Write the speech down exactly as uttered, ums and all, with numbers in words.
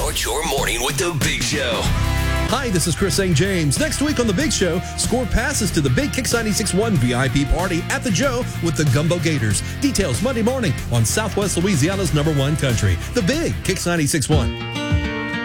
Start your morning with The Big Show. Hi, this is Chris Saint James. Next week on The Big Show, score passes to the Big Kicks ninety-six point one V I P party at the Joe with the Gumbo Gators. Details Monday morning on Southwest Louisiana's number one country, The Big Kicks ninety-six point one.